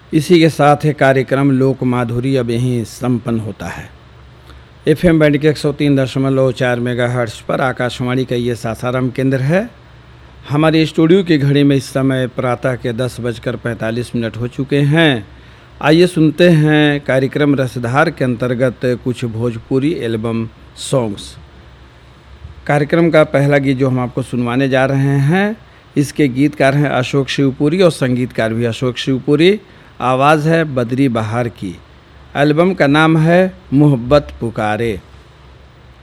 इसी के साथ ये कार्यक्रम लोक माधुरी अब यहीं संपन्न होता है। FM बैंड के 103.4 मेगाहर्ट्ज़ पर आकाशवाणी का ये सासाराम केंद्र है। हमारे स्टूडियो की घड़ी में इस समय प्रातः के 10:45 हो चुके हैं। आइए सुनते हैं कार्यक्रम रसधार के अंतर्गत कुछ भोजपुरी एल्बम सॉन्ग्स। कार्यक्रम का पहला गीत जो हम आपको सुनवाने जा रहे हैं, इसके गीतकार हैं अशोक शिवपुरी और संगीतकार भी अशोक शिवपुरी। आवाज़ है बद्री बहार की। एल्बम का नाम है मोहब्बत पुकारे।